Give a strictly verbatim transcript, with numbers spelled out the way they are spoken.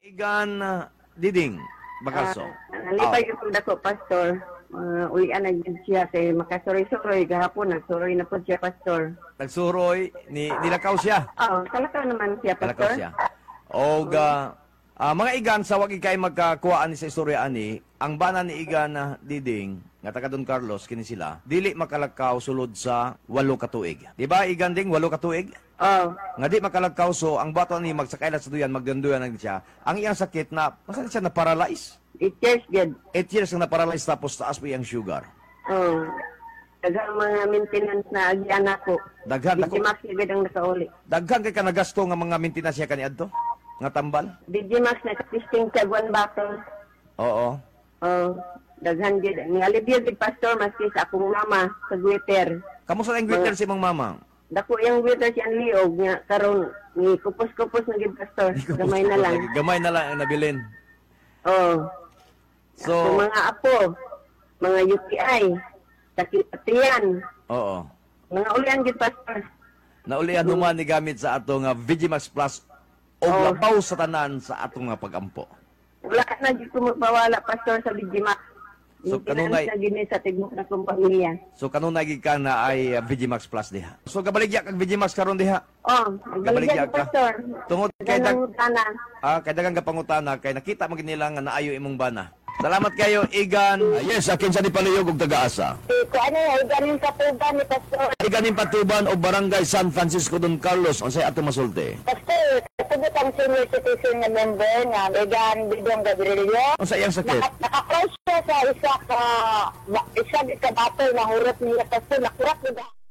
Igan uh, Diding Bakaso. Ah, nalipay ko dako pastor. Uh, ulian na yun siya kay makasuroy-suroy gahapon nagsuroy na po siya pastor. Nagsuroy ni nilakaw siya. Oo, kalakaw naman siya Nilakaw pastor. siya. O ga ah, mga igan sa wag ikay magkakuhaan ni sa istorya ani, ang bana ni igan na Diding nga taga Don Carlos kini sila, dili makalakaw sulod sa walo ka tuig. Di ba igan ding walo ka tuig? Oo. Nga di makalakaw so ang bato ni magsakailat sa duyan magdanduyan na siya. Ang iyang sakit na masan siya na paralyze. It years good. eight years na na-paralyze tapos taas po iyang sugar. Oo. Daghang mga maintenance na agyan ako. Daghan ako. Digimax agad ang nakauli. Daghan kay ka nagasto nga mga maintenance siya kaniadto nga tambal. Digimax na testing sa one bottle. Oo. Oo. Daghan gid. Ni alibyo gid pastor maski sa akong mama sa Twitter. Kamusta ang greeter si mong mama? Dako yung Twitter siya ang liog nga karon ni kupos-kupos na gid pastor. Gamay na lang. Gamay na lang ang nabilin. Oo. So, Kung mga apo, mga U T I, sakit patiyan, oo. mga ulian gid pastor. Naulian human ni gamit sa ato nga Vigimax Plus o Oo. labaw sa tanan sa atong nga pagampo. Wala na gid ko magpawala pastor sa Digimax. So, So, kanunay- na gini sa tigmok na kong pamilya. So kanunay gid ka na ay uh, Vigimax Plus diha. So gabaligya kag Vigimax karon diha. Oh, Gabaligya nagbaligyan ka. pastor. Tungod kay dag Ganang tana. ah kay dagang kapangutana kay nakita mo gid nila nga naayo imong bana. Salamat kayo Igan. Ah, yes, akin sa ni paluyog og taga-asa. Eh, kung ano yung galing sa tuban ni pastor. Iganing Patuban o Barangay San Francisco Don Carlos unsay ato masulti? Pastor, kasabot ang senior citizen na member nga Megan Bidong Gabrielio. Unsa iyang sakit? Naka- Naka-close siya sa isa ka, isa ka battle na hurot niya pastor, nakurat niya.